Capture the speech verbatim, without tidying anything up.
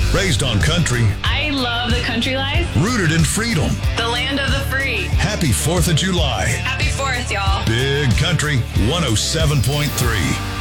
Raised on country, I love the country life. rooted in freedom. The land of the free. Happy fourth of July. Happy fourth, y'all. Big Country one oh seven point three.